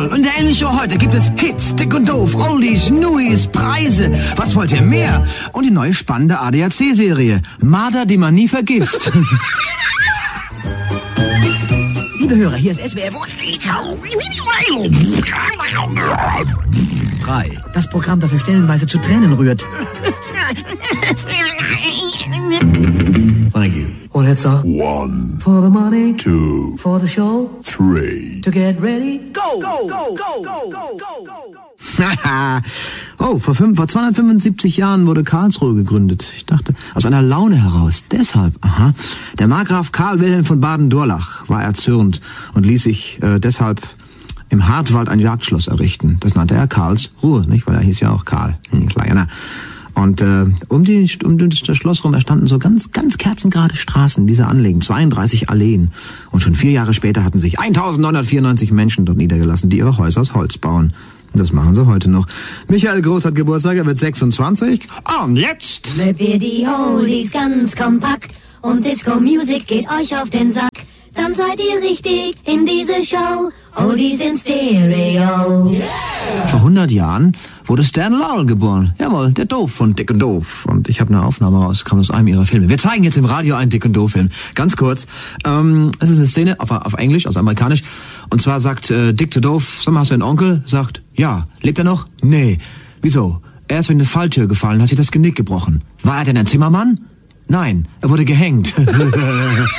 Und der Elmi Show heute gibt es Hits, dick und doof, Oldies, Newies, Preise. Was wollt ihr mehr? Und die neue spannende ADAC-Serie. Marder, die man nie vergisst. Liebe Hörer, hier ist SWF 3. Das Programm, das euch stellenweise zu Tränen rührt. Thank you. Well, it's a 1 for the money, 2 for the show, 3 to get ready, go, go, go, go, go, go, go. Oh, vor 275 Jahren wurde Karlsruhe gegründet. Ich dachte, aus einer Laune heraus. Deshalb, aha. Der Markgraf Karl Wilhelm von Baden-Durlach war erzürnt und ließ sich deshalb im Hartwald ein Jagdschloss errichten. Das nannte er Karlsruhe, nicht? Weil er hieß ja auch Karl. Kleiner. Und um das Schloss rum erstanden so ganz kerzengerade Straßen, diese Anlegen, 32 Alleen. Und schon 4 Jahre später hatten sich 1994 Menschen dort niedergelassen, die ihre Häuser aus Holz bauen. Und das machen sie heute noch. Michael Groß hat Geburtstag, er wird 26. Und jetzt mögt ihr die Oldies ganz kompakt und Disco-Music geht euch auf den Sack. Dann seid ihr richtig in diese Show. Oldies in Stereo. Yeah. Vor 100 Jahren wurde Stan Laurel geboren. Jawohl, der Doof von Dick und Doof. Und ich habe eine Aufnahme rausgekommen aus einem ihrer Filme. Wir zeigen jetzt im Radio einen Dick und Doof-Film. Ganz kurz. Es ist eine Szene auf Englisch, also amerikanisch. Und zwar sagt Dick zu Doof, sag mal, hast du einen Onkel? Sagt, ja. Lebt er noch? Nee. Wieso? Er ist durch eine Falltür gefallen, hat sich das Genick gebrochen. War er denn ein Zimmermann? Nein, er wurde gehängt.